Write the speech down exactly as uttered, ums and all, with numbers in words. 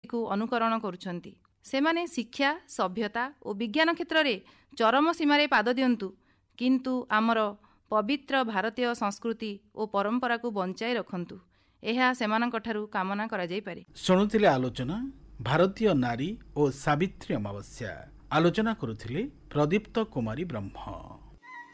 ସଂସ୍କୃତିକୁ ଅନୁକରଣ କରୁଛନ୍ତି। ସେମାନେ ଶିକ୍ଷା, ସଭ୍ୟତା ଓ ବିଜ୍ଞାନ କ୍ଷେତ୍ରରେ ଚରମ ସୀମାରେ ପାଦ ଦିଅନ୍ତୁ, କିନ୍ତୁ ଆମର ପବିତ୍ର ଭାରତୀୟ ସଂସ୍କୃତି ଓ ପରମ୍ପରାକୁ ବଞ୍ଚାଇ ରଖନ୍ତୁ। ଏହା ସେମାନଙ୍କଠାରୁ କାମନା କରାଯାଇପାରେ। ଶୁଣୁଥିଲେ ଆଲୋଚନା ଭାରତୀୟ ନାରୀ ଓ ସାବିତ୍ରୀ ଅମାବସ୍ୟା। ଆଲୋଚନା କରୁଥିଲେ ପ୍ରଦୀପ୍ତ କୁମାରୀ ବ୍ରହ୍ମ।